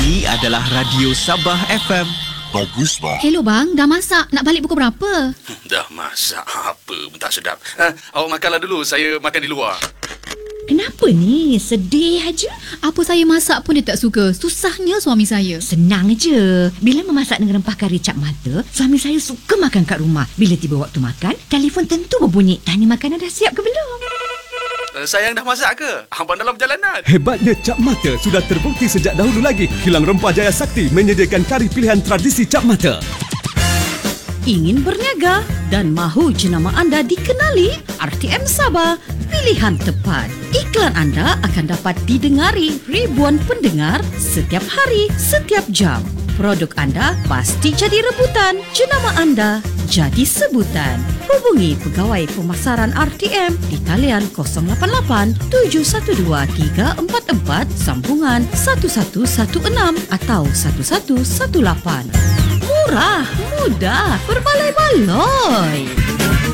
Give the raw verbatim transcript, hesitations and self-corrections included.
Ini adalah Radio Sabah F M. Bagus, Pak. Hello bang, dah masak? Nak balik pukul berapa? Dah masak apa pun tak sedap. Ha, awak makanlah dulu, saya makan di luar. Kenapa ni? Sedih aja. Apa saya masak pun dia tak suka. Susahnya suami saya. Senang je. Bila memasak dengan rempah kari cap mata, suami saya suka makan kat rumah. Bila tiba waktu makan, telefon tentu berbunyi. Tanya makanan dah siap ke belum? Uh, sayang dah masak ke? Abang dalam perjalanan. Hebatnya cap mata sudah terbukti sejak dahulu lagi. Kilang Rempah Jaya Sakti menyediakan kari pilihan tradisi cap mata. Ingin berniaga dan mahu jenama anda dikenali? R T M Sabah, pilihan tepat. Iklan anda akan dapat didengari ribuan pendengar setiap hari, setiap jam. Produk anda pasti jadi rebutan. Jenama anda jadi sebutan. Hubungi Pegawai Pemasaran R T M di talian kosong lapan lapan tujuh satu dua tiga empat empat sambungan satu satu satu enam atau satu satu satu lapan. Murah, mudah, berbaloi-baloi.